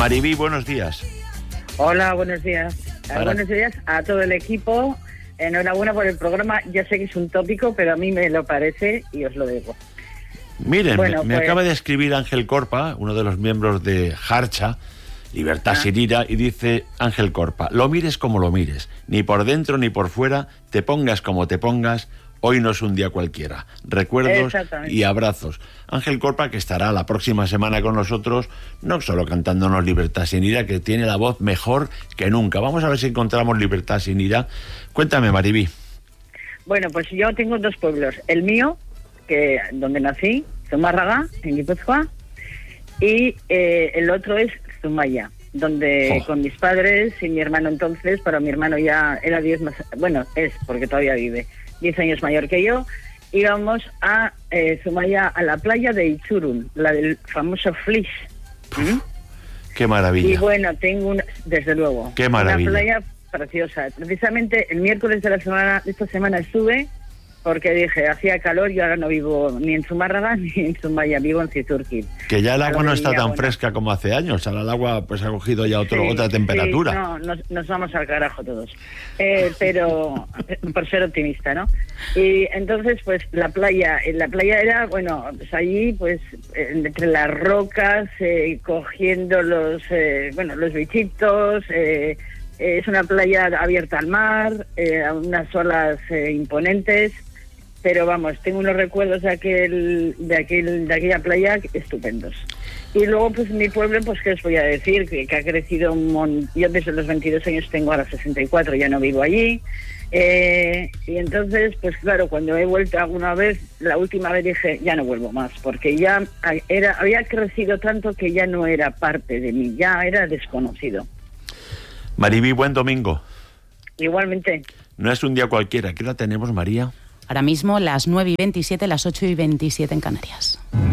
Maribí, buenos días. Hola, buenos días. Buenos días a todo el equipo. Enhorabuena por el programa. Ya sé que es un tópico, pero a mí me lo parece y os lo digo. Miren, bueno, me acaba de escribir Ángel Corpa, uno de los miembros de Jarcha, Libertad sin ira, y dice Ángel Corpa: lo mires como lo mires, ni por dentro ni por fuera, te pongas como te pongas, hoy no es un día cualquiera. Recuerdos y abrazos. Ángel Corpa, que estará la próxima semana con nosotros, no solo cantándonos Libertad sin ira, que tiene la voz mejor que nunca. Vamos a ver si encontramos Libertad sin ira. Cuéntame, Maribí. Bueno, pues yo tengo dos pueblos. El mío, que donde nací, Zumárraga, en Guipúzcoa, y el otro es Zumaya, donde con mis padres y mi hermano entonces, pero mi hermano ya era 10 más, bueno, es porque todavía vive, 10 años mayor que yo, íbamos a Zumaya, a la playa de Itzurun, la del famoso Flish. ¡Qué maravilla! Y bueno, tengo desde luego, ¡qué maravilla! Una playa preciosa. Precisamente el miércoles de esta semana estuve, porque dije, hacía calor y ahora no vivo ni en Zumárraga ni en Zumaya, vivo en Citurquil. Que ya el agua no está tan fresca como hace años, ahora el agua pues ha cogido ya otra temperatura. Sí, no, nos vamos al carajo todos, pero por ser optimista, ¿no? Y entonces pues la playa era, bueno, pues allí pues entre las rocas, cogiendo los bichitos, es una playa abierta al mar, a unas olas imponentes, pero vamos, tengo unos recuerdos de aquella playa estupendos. Y luego pues mi pueblo, pues qué os voy a decir, que ha crecido un montón. Yo desde los 22 años tengo ahora 64, ya no vivo allí, y entonces pues claro, cuando he vuelto alguna vez, la última vez dije, ya no vuelvo más, porque ya había crecido tanto que ya no era parte de mí, ya era desconocido. Maribí, buen domingo. Igualmente. No es un día cualquiera. ¿Qué hora tenemos, María? Ahora mismo las 9:27, las 8:27 en Canarias.